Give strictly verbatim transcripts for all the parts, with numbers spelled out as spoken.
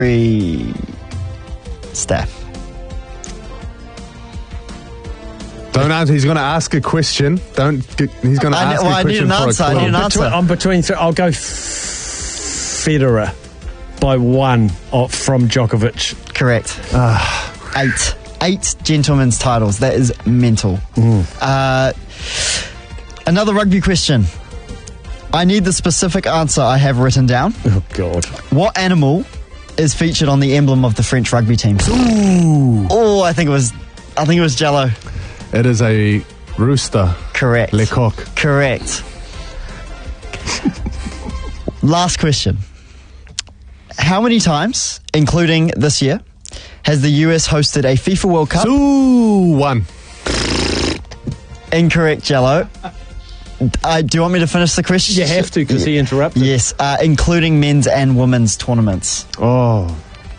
Three. Steph. Don't answer. He's going to ask a question. Don't. Get, he's going to I ask ne- well, a I need question an for answer. a I need clue. an I'm answer. between, I'm between three. I'll go f- Federer by one off from Djokovic. Correct. Eight. Eight gentlemen's titles. That is mental. Uh, another rugby question. I need the specific answer I have written down. Oh, God. What animal is featured on the emblem of the French rugby team? Ooh. Oh, I think it was I think it was Jello. It is a rooster. Correct. Le coq. Correct. Last question. How many times, including this year, has the U S hosted a FIFA World Cup? Two, one. Incorrect, Jello. Uh, do you want me to finish the question? You have to because he interrupted. Yes, uh, including men's and women's tournaments. Oh.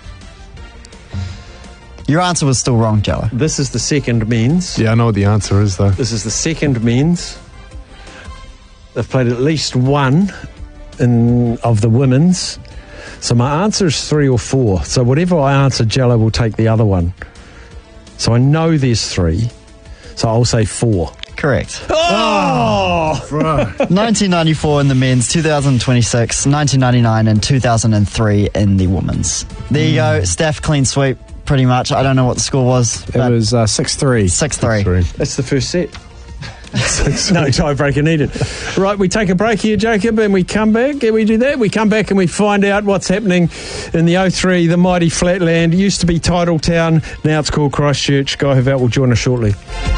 Your answer was still wrong, Jello. This is the second men's. Yeah, I know what the answer is, though. This is the second men's. They've played at least one in, of the women's. So my answer is three or four. So whatever I answer, Jello will take the other one. So I know there's three. So I'll say four. Correct. Oh! nineteen ninety-four in the men's, two thousand twenty-six, nineteen ninety-nine and two thousand three in the women's. There you go. Steph, clean sweep, pretty much. I don't know what the score was. It was uh, six three. six three. That's the first set. No tiebreaker needed. Right, we take a break here, Jacob, and we come back. And we do that. We come back and we find out what's happening in the oh three, the mighty Flatland. It used to be Titletown. Now it's called Christchurch. Guy Havelt will join us shortly.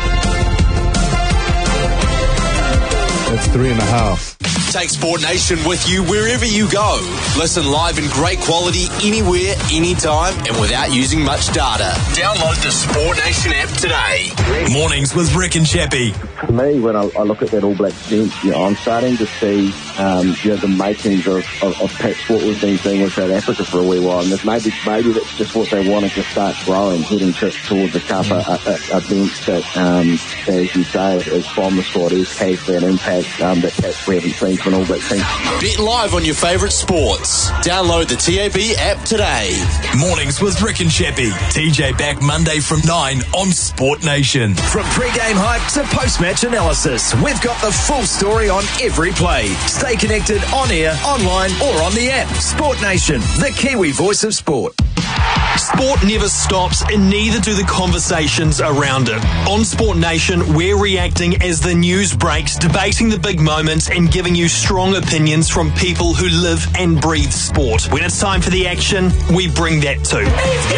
That's three and a half. Take Sport Nation with you wherever you go. Listen live in great quality anywhere, anytime, and without using much data. Download the Sport Nation app today. Mornings with Rick and Chappie. For me, when I, I look at that All Blacks bench, you know, I'm starting to see um, you know, the makings of, of, of perhaps what we've been seeing with South Africa for a wee while. And if maybe maybe that's just what they want to just start growing, heading to, towards the cup, a, a, a bench that, um, as you say, is from the squad, is has that impact um, that perhaps we haven't seen from an All Blacks team. Bet live on your favourite sports. Download the T A B app today. Mornings with Rick and Chappie. T J back Monday from nine on Sport Nation. From pre-game hype to post-match analysis, we've got the full story on every play. Stay connected on air, online or on the app. Sport Nation, the Kiwi voice of sport. Sport never stops and neither do the conversations around it. On Sport Nation, we're reacting as the news breaks, debating the big moments and giving you strong opinions from people who live and breathe sport. When it's time for the action, we bring that too.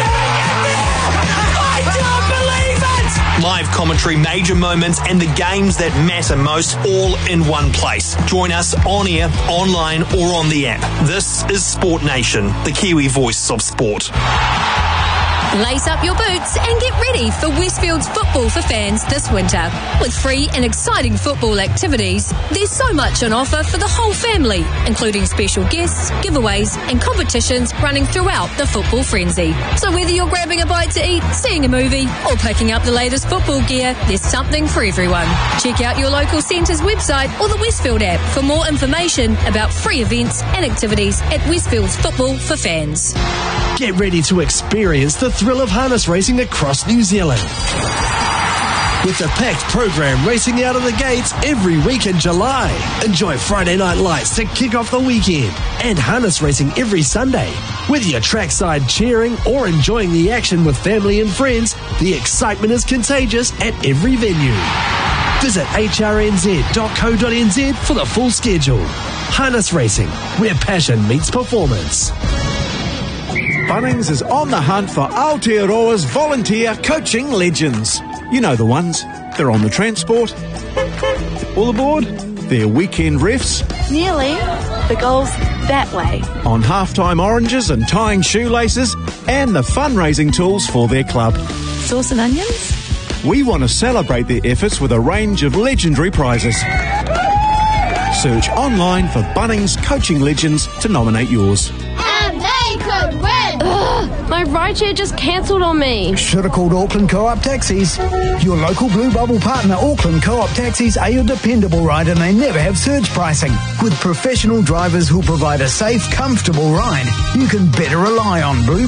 I don't believe it! Live commentary, major moments and the games that matter most all in one place. Join us on air, online or on the app. This is Sport Nation, the Kiwi voice of sport. Lace up your boots and get ready for Westfield's Football for Fans this winter. With free and exciting football activities, there's so much on offer for the whole family, including special guests, giveaways and competitions running throughout the football frenzy. So whether you're grabbing a bite to eat, seeing a movie or picking up the latest football gear, there's something for everyone. Check out your local centre's website or the Westfield app for more information about free events and activities at Westfield's Football for Fans. Get ready to experience the thrill of harness racing across New Zealand. With a packed program racing out of the gates every week in July. Enjoy Friday night lights to kick off the weekend and harness racing every Sunday. Whether you're trackside cheering or enjoying the action with family and friends, the excitement is contagious at every venue. Visit h r n z dot co dot n z for the full schedule. Harness racing, where passion meets performance. Bunnings is on the hunt for Aotearoa's volunteer coaching legends. You know the ones. They're on the transport. All aboard. They're weekend refs. Nearly. The goal's that way. On halftime oranges and tying shoelaces. And the fundraising tools for their club. Sauce and onions? We want to celebrate their efforts with a range of legendary prizes. Search online for Bunnings Coaching Legends to nominate yours. And they could win! Ugh, my rideshare just cancelled on me. Should have called Auckland Co-op Taxis. Your local Blue Bubble partner, Auckland Co-op Taxis, are your dependable ride and they never have surge pricing. With professional drivers who provide a safe, comfortable ride, you can better rely on Blue